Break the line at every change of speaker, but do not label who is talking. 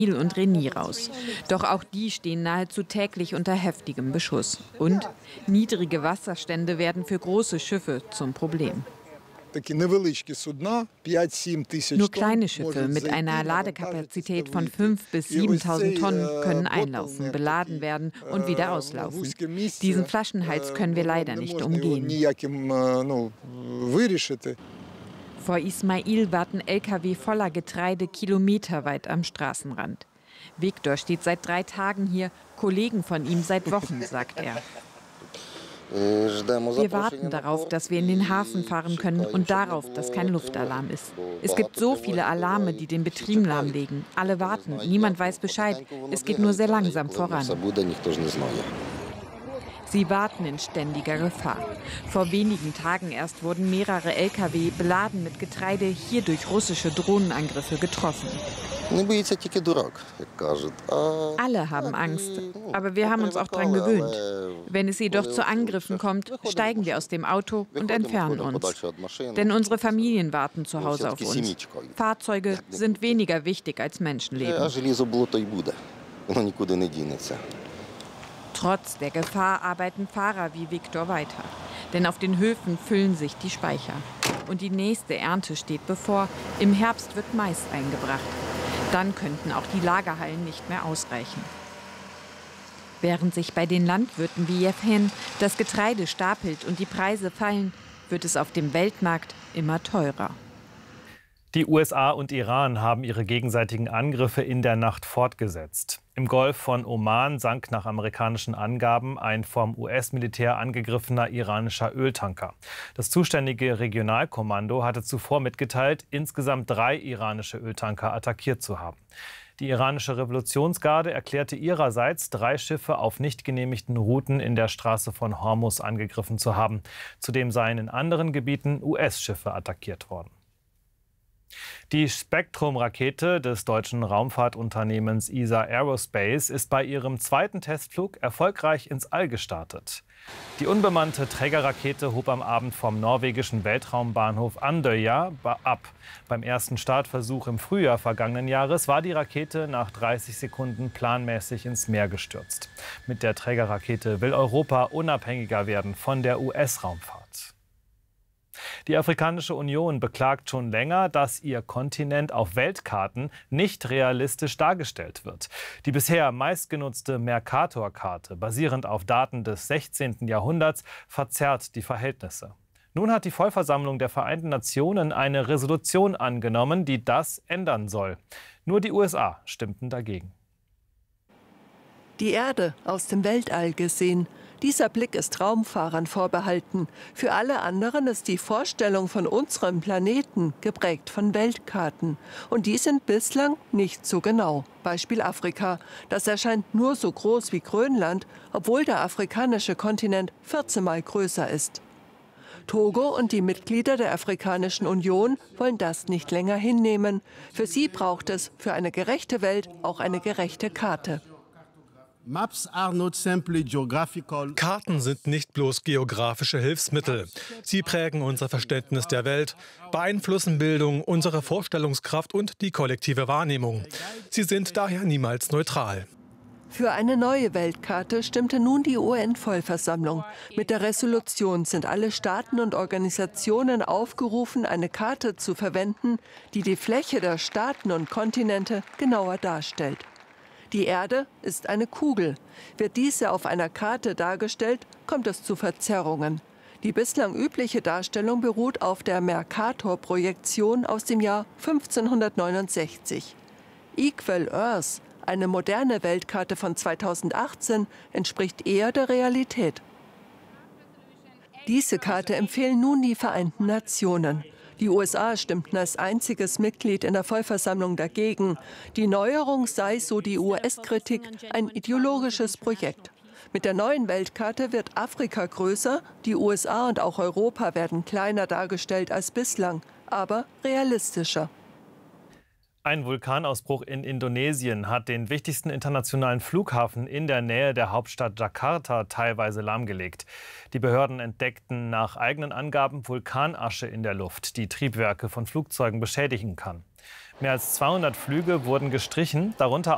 und Reni raus. Doch auch die stehen nahezu täglich unter heftigem Beschuss. Und niedrige Wasserstände werden für große Schiffe zum Problem. Nur kleine Schiffe mit einer Ladekapazität von 5.000 bis 7.000 Tonnen können einlaufen, beladen werden und wieder auslaufen. Diesen Flaschenhals können wir leider nicht umgehen. Vor Ismail warten Lkw voller Getreide kilometerweit am Straßenrand. Viktor steht seit 3 Tagen hier, Kollegen von ihm seit Wochen, sagt er. Wir warten darauf, dass wir in den Hafen fahren können und darauf, dass kein Luftalarm ist. Es gibt so viele Alarme, die den Betrieb lahmlegen. Alle warten, niemand weiß Bescheid. Es geht nur sehr langsam voran. Sie warten in ständiger Gefahr. Vor wenigen Tagen erst wurden mehrere Lkw beladen mit Getreide hier durch russische Drohnenangriffe getroffen. Alle haben Angst, aber wir haben uns auch daran gewöhnt. Wenn es jedoch zu Angriffen kommt, steigen wir aus dem Auto und entfernen uns. Denn unsere Familien warten zu Hause auf uns. Fahrzeuge sind weniger wichtig als Menschenleben. Trotz der Gefahr arbeiten Fahrer wie Viktor weiter. Denn auf den Höfen füllen sich die Speicher. Und die nächste Ernte steht bevor. Im Herbst wird Mais eingebracht. Dann könnten auch die Lagerhallen nicht mehr ausreichen. Während sich bei den Landwirten wie Jevhen das Getreide stapelt und die Preise fallen, wird es auf dem Weltmarkt immer teurer.
Die USA und Iran haben ihre gegenseitigen Angriffe in der Nacht fortgesetzt. Im Golf von Oman sank nach amerikanischen Angaben ein vom US-Militär angegriffener iranischer Öltanker. Das zuständige Regionalkommando hatte zuvor mitgeteilt, insgesamt 3 iranische Öltanker attackiert zu haben. Die iranische Revolutionsgarde erklärte ihrerseits, 3 Schiffe auf nicht genehmigten Routen in der Straße von Hormuz angegriffen zu haben. Zudem seien in anderen Gebieten US-Schiffe attackiert worden. Die Spektrum-Rakete des deutschen Raumfahrtunternehmens ESA Aerospace ist bei ihrem 2. Testflug erfolgreich ins All gestartet. Die unbemannte Trägerrakete hob am Abend vom norwegischen Weltraumbahnhof Andøya ab. Beim ersten Startversuch im Frühjahr vergangenen Jahres war die Rakete nach 30 Sekunden planmäßig ins Meer gestürzt. Mit der Trägerrakete will Europa unabhängiger werden von der US-Raumfahrt. Die Afrikanische Union beklagt schon länger, dass ihr Kontinent auf Weltkarten nicht realistisch dargestellt wird. Die bisher meistgenutzte Mercator-Karte, basierend auf Daten des 16. Jahrhunderts, verzerrt die Verhältnisse. Nun hat die Vollversammlung der Vereinten Nationen eine Resolution angenommen, die das ändern soll. Nur die USA stimmten dagegen.
Die Erde aus dem Weltall gesehen. Dieser Blick ist Raumfahrern vorbehalten. Für alle anderen ist die Vorstellung von unserem Planeten geprägt von Weltkarten. Und die sind bislang nicht so genau. Beispiel Afrika. Das erscheint nur so groß wie Grönland, obwohl der afrikanische Kontinent 14-mal größer ist. Togo und die Mitglieder der Afrikanischen Union wollen das nicht länger hinnehmen. Für sie braucht es für eine gerechte Welt auch eine gerechte Karte.
Karten sind nicht bloß geografische Hilfsmittel. Sie prägen unser Verständnis der Welt, beeinflussen Bildung, unsere Vorstellungskraft und die kollektive Wahrnehmung. Sie sind daher niemals neutral.
Für eine neue Weltkarte stimmte nun die UN-Vollversammlung. Mit der Resolution sind alle Staaten und Organisationen aufgerufen, eine Karte zu verwenden, die die Fläche der Staaten und Kontinente genauer darstellt. Die Erde ist eine Kugel. Wird diese auf einer Karte dargestellt, kommt es zu Verzerrungen. Die bislang übliche Darstellung beruht auf der Mercator-Projektion aus dem Jahr 1569. Equal Earth, eine moderne Weltkarte von 2018, entspricht eher der Realität. Diese Karte empfehlen nun die Vereinten Nationen. Die USA stimmten als einziges Mitglied in der Vollversammlung dagegen. Die Neuerung sei, so die US-Kritik, ein ideologisches Projekt. Mit der neuen Weltkarte wird Afrika größer, die USA und auch Europa werden kleiner dargestellt als bislang, aber realistischer.
Ein Vulkanausbruch in Indonesien hat den wichtigsten internationalen Flughafen in der Nähe der Hauptstadt Jakarta teilweise lahmgelegt. Die Behörden entdeckten nach eigenen Angaben Vulkanasche in der Luft, die Triebwerke von Flugzeugen beschädigen kann. Mehr als 200 Flüge wurden gestrichen, darunter